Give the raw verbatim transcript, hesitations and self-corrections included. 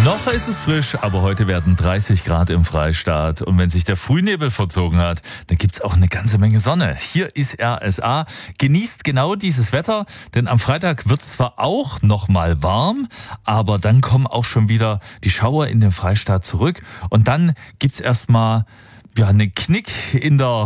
Noch ist es frisch, aber heute werden dreißig Grad im Freistaat. Und wenn sich der Frühnebel verzogen hat, dann gibt's auch eine ganze Menge Sonne. Hier ist R S A. Genießt genau dieses Wetter, denn am Freitag wird's zwar auch noch mal warm, aber dann kommen auch schon wieder die Schauer in den Freistaat zurück. Und dann gibt's erstmal ja, einen Knick in der